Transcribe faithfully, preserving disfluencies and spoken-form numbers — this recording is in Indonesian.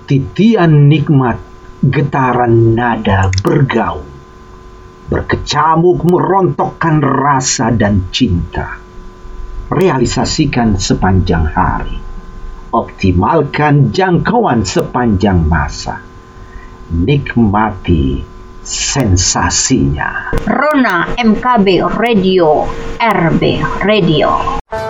titian nikmat, getaran nada bergaung, berkecamuk merontokkan rasa dan cinta. Realisasikan sepanjang hari, optimalkan jangkauan sepanjang masa, nikmati sensasinya. Rona M K B Radio, R B Radio.